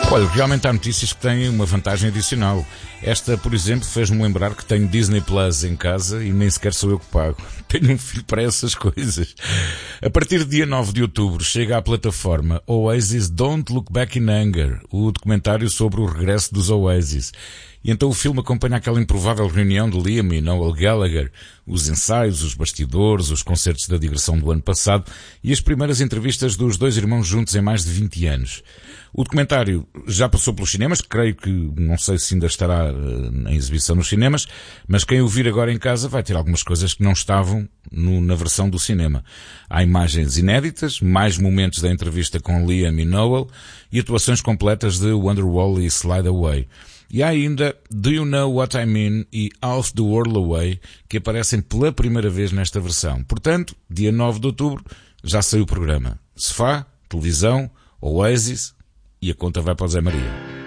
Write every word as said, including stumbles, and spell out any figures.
Olha, realmente há notícias que têm uma vantagem adicional. Esta, por exemplo, fez-me lembrar que tenho Disney Plus em casa e nem sequer sou eu que pago. Tenho um filho para essas coisas. A partir do dia nove de outubro chega à plataforma Oasis Don't Look Back in Anger, o documentário sobre o regresso dos Oasis. E então o filme acompanha aquela improvável reunião de Liam e Noel Gallagher, os ensaios, os bastidores, os concertos da digressão do ano passado e as primeiras entrevistas dos dois irmãos juntos em mais de vinte anos. O documentário já passou pelos cinemas, creio que, não sei se ainda estará uh, em exibição nos cinemas, mas quem o vir agora em casa vai ter algumas coisas que não estavam no, na versão do cinema. Há imagens inéditas, mais momentos da entrevista com Liam e Noel e atuações completas de Wonderwall e Slide Away. E há ainda Do You Know What I Mean e Half the World Away, que aparecem pela primeira vez nesta versão. Portanto, dia nove de outubro, já saiu o programa. Sofá, televisão, Oasis e a conta vai para o Zé Maria.